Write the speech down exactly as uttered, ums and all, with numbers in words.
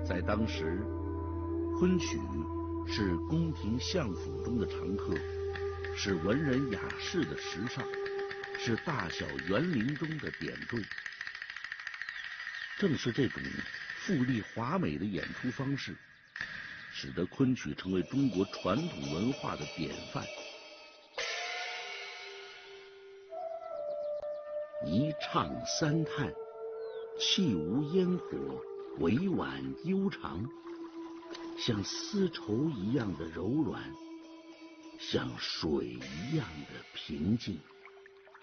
在当时，昆曲是宫廷相府中的常客，是文人雅士的时尚，是大小园林中的点缀。正是这种富丽华美的演出方式，使得昆曲成为中国传统文化的典范。一唱三叹，气无烟火，委婉悠长，像丝绸一样的柔软，像水一样的平静。